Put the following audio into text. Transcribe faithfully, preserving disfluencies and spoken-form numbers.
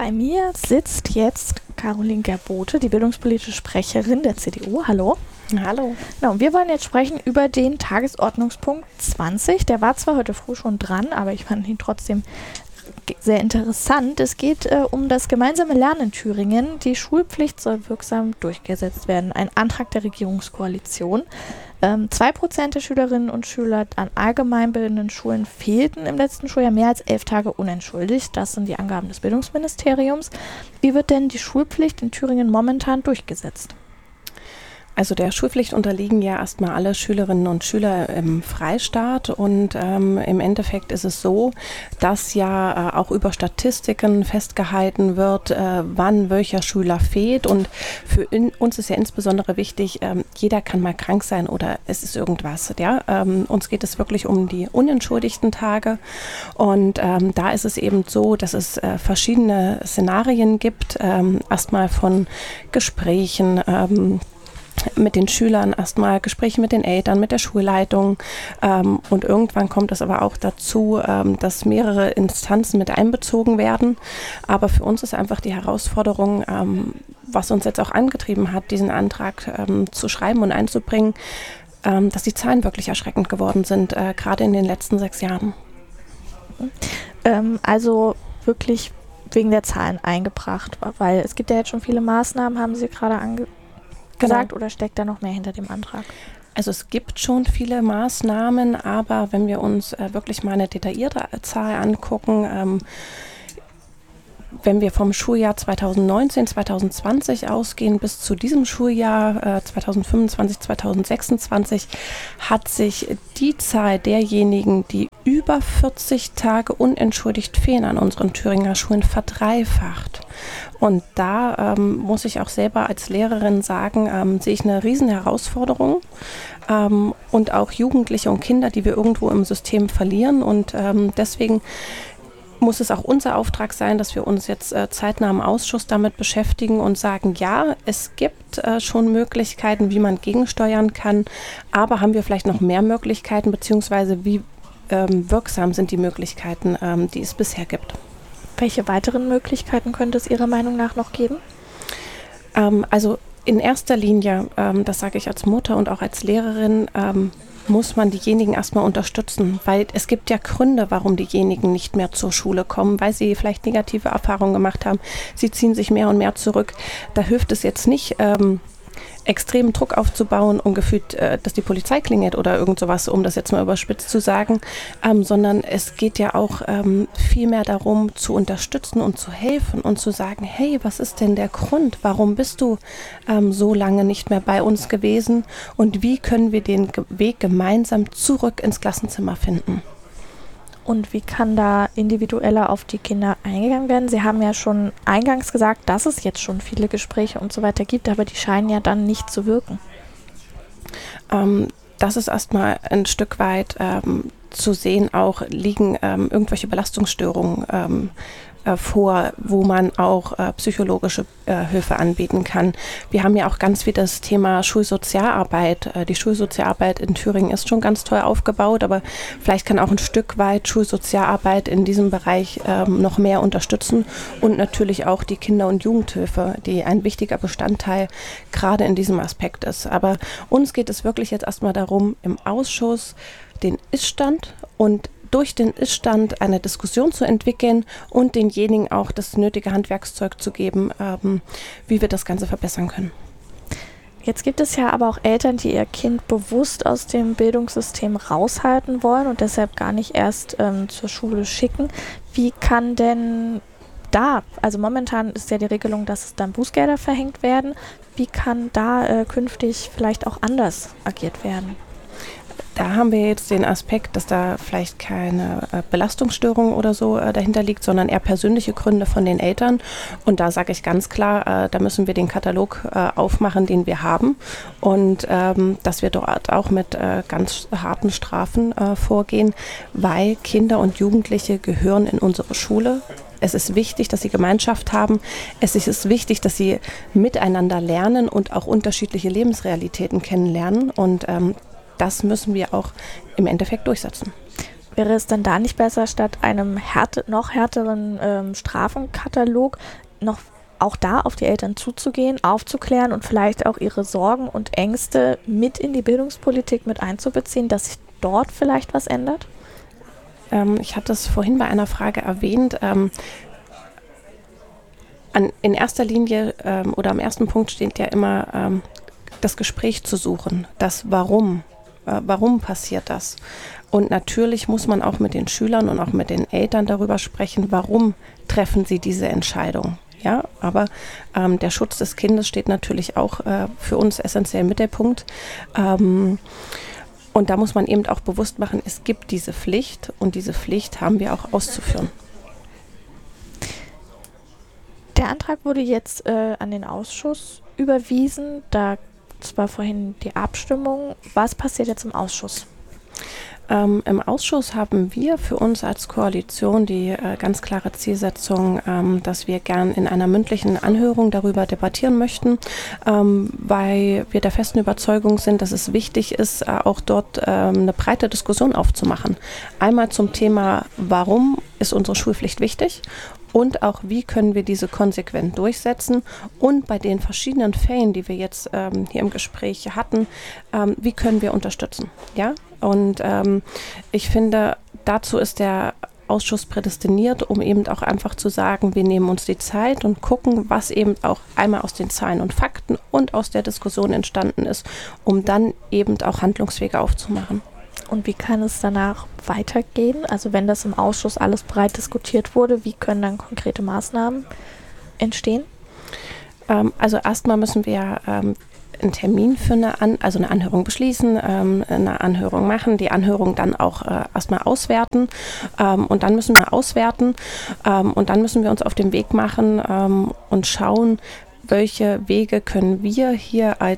Bei mir sitzt jetzt Caroline Gerbote, die bildungspolitische Sprecherin der C D U. Hallo. Hallo. Genau, wir wollen jetzt sprechen über den Tagesordnungspunkt zwanzig. Der war zwar heute früh schon dran, aber ich fand ihn trotzdem sehr interessant. Es geht äh, um das gemeinsame Lernen in Thüringen. Die Schulpflicht soll wirksam durchgesetzt werden. Ein Antrag der Regierungskoalition. Ähm, zwei Prozent der Schülerinnen und Schüler an allgemeinbildenden Schulen fehlten im letzten Schuljahr mehr als elf Tage unentschuldigt. Das sind die Angaben des Bildungsministeriums. Wie wird denn die Schulpflicht in Thüringen momentan durchgesetzt? Also der Schulpflicht unterliegen ja erstmal alle Schülerinnen und Schüler im Freistaat und ähm, im Endeffekt ist es so, dass ja äh, auch über Statistiken festgehalten wird, äh, wann welcher Schüler fehlt, und für in, uns ist ja insbesondere wichtig, ähm, jeder kann mal krank sein oder es ist irgendwas. Ja? Ähm, uns geht es wirklich um die unentschuldigten Tage, und ähm, da ist es eben so, dass es äh, verschiedene Szenarien gibt, ähm, erstmal von Gesprächen, ähm, mit den Schülern, erstmal Gespräche mit den Eltern, mit der Schulleitung, ähm, und irgendwann kommt es aber auch dazu, ähm, dass mehrere Instanzen mit einbezogen werden. Aber für uns ist einfach die Herausforderung, ähm, was uns jetzt auch angetrieben hat, diesen Antrag ähm, zu schreiben und einzubringen, ähm, dass die Zahlen wirklich erschreckend geworden sind, äh, gerade in den letzten sechs Jahren. Ähm, also wirklich wegen der Zahlen eingebracht, weil es gibt ja jetzt schon viele Maßnahmen, haben Sie gerade ange gesagt, genau. Oder steckt da noch mehr hinter dem Antrag? Also es gibt schon viele Maßnahmen, aber wenn wir uns äh, wirklich mal eine detaillierte Zahl angucken, ähm, wenn wir vom Schuljahr zweitausendneunzehn zweitausendzwanzig ausgehen bis zu diesem Schuljahr äh, zweitausendfünfundzwanzig zweitausendsechsundzwanzig, hat sich die Zahl derjenigen, die über vierzig Tage unentschuldigt fehlen an unseren Thüringer Schulen, verdreifacht. Und da ähm, muss ich auch selber als Lehrerin sagen, ähm, sehe ich eine riesen Herausforderung, ähm, und auch Jugendliche und Kinder, die wir irgendwo im System verlieren, und ähm, deswegen muss es auch unser Auftrag sein, dass wir uns jetzt äh, zeitnah im Ausschuss damit beschäftigen und sagen, ja, es gibt äh, schon Möglichkeiten, wie man gegensteuern kann, aber haben wir vielleicht noch mehr Möglichkeiten, beziehungsweise wie ähm, wirksam sind die Möglichkeiten, ähm, die es bisher gibt. Welche weiteren Möglichkeiten könnte es Ihrer Meinung nach noch geben? Ähm, also in erster Linie, ähm, das sage ich als Mutter und auch als Lehrerin, ähm, muss man diejenigen erstmal unterstützen, weil es gibt ja Gründe, warum diejenigen nicht mehr zur Schule kommen, weil sie vielleicht negative Erfahrungen gemacht haben. Sie ziehen sich mehr und mehr zurück. Da hilft es jetzt nicht, ähm, extremen Druck aufzubauen und gefühlt, äh, dass die Polizei klingelt oder irgend sowas, um das jetzt mal überspitzt zu sagen, ähm, sondern es geht ja auch ähm, viel mehr darum, zu unterstützen und zu helfen und zu sagen, hey, was ist denn der Grund? Warum bist du ähm, so lange nicht mehr bei uns gewesen, und wie können wir den Ge- Weg gemeinsam zurück ins Klassenzimmer finden? Und wie kann da individueller auf die Kinder eingegangen werden? Sie haben ja schon eingangs gesagt, dass es jetzt schon viele Gespräche und so weiter gibt, aber die scheinen ja dann nicht zu wirken. Ähm, das ist erstmal ein Stück weit ähm, zu sehen, auch liegen ähm, irgendwelche Belastungsstörungen ähm, äh, vor, wo man auch äh, psychologische äh, Hilfe anbieten kann. Wir haben ja auch ganz viel das Thema Schulsozialarbeit. Äh, die Schulsozialarbeit in Thüringen ist schon ganz toll aufgebaut, aber vielleicht kann auch ein Stück weit Schulsozialarbeit in diesem Bereich ähm, noch mehr unterstützen, und natürlich auch die Kinder- und Jugendhilfe, die ein wichtiger Bestandteil gerade in diesem Aspekt ist. Aber uns geht es wirklich jetzt erstmal darum, im Ausschuss den Ist-Stand und durch den Ist-Stand eine Diskussion zu entwickeln und denjenigen auch das nötige Handwerkszeug zu geben, ähm, wie wir das Ganze verbessern können. Jetzt gibt es ja aber auch Eltern, die ihr Kind bewusst aus dem Bildungssystem raushalten wollen und deshalb gar nicht erst ähm, zur Schule schicken. Wie kann denn da, also momentan ist ja die Regelung, dass es dann Bußgelder verhängt werden, wie kann da äh, künftig vielleicht auch anders agiert werden? Da haben wir jetzt den Aspekt, dass da vielleicht keine äh, Belastungsstörung oder so äh, dahinter liegt, sondern eher persönliche Gründe von den Eltern. Und da sage ich ganz klar, äh, da müssen wir den Katalog äh, aufmachen, den wir haben. Und ähm, dass wir dort auch mit äh, ganz harten Strafen äh, vorgehen, weil Kinder und Jugendliche gehören in unsere Schule. Es ist wichtig, dass sie Gemeinschaft haben. Es ist wichtig, dass sie miteinander lernen und auch unterschiedliche Lebensrealitäten kennenlernen. Und ähm, das müssen wir auch im Endeffekt durchsetzen. Wäre es dann da nicht besser, statt einem härte, noch härteren ähm, Strafenkatalog noch auch da auf die Eltern zuzugehen, aufzuklären und vielleicht auch ihre Sorgen und Ängste mit in die Bildungspolitik mit einzubeziehen, dass sich dort vielleicht was ändert? Ähm, ich hatte es vorhin bei einer Frage erwähnt. Ähm, an, in erster Linie ähm, oder am ersten Punkt steht ja immer ähm, das Gespräch zu suchen, das Warum. Äh, warum passiert das? Und natürlich muss man auch mit den Schülern und auch mit den Eltern darüber sprechen, warum treffen sie diese Entscheidung. Ja, aber ähm, der Schutz des Kindes steht natürlich auch äh, für uns essentiell im Mittelpunkt. Ähm, und da muss man eben auch bewusst machen, es gibt diese Pflicht und diese Pflicht haben wir auch auszuführen. Der Antrag wurde jetzt äh, an den Ausschuss überwiesen. Da war vorhin die Abstimmung. Was passiert jetzt im Ausschuss? Ähm, Im Ausschuss haben wir für uns als Koalition die äh, ganz klare Zielsetzung, ähm, dass wir gern in einer mündlichen Anhörung darüber debattieren möchten, ähm, weil wir der festen Überzeugung sind, dass es wichtig ist, äh, auch dort ähm, eine breite Diskussion aufzumachen. Einmal zum Thema, warum ist unsere Schulpflicht wichtig? Und auch, wie können wir diese konsequent durchsetzen? Und bei den verschiedenen Fällen, die wir jetzt ähm, hier im Gespräch hatten, ähm, wie können wir unterstützen? Ja? Und ähm, ich finde, dazu ist der Ausschuss prädestiniert, um eben auch einfach zu sagen, wir nehmen uns die Zeit und gucken, was eben auch einmal aus den Zahlen und Fakten und aus der Diskussion entstanden ist, um dann eben auch Handlungswege aufzumachen. Und wie kann es danach weitergehen? Also wenn das im Ausschuss alles breit diskutiert wurde, wie können dann konkrete Maßnahmen entstehen? Ähm, also erstmal müssen wir ähm, einen Termin für eine, An- also eine Anhörung beschließen, ähm, eine Anhörung machen, die Anhörung dann auch äh, erstmal auswerten ähm, und dann müssen wir auswerten ähm, und dann müssen wir uns auf den Weg machen ähm, und schauen, welche Wege können wir hier als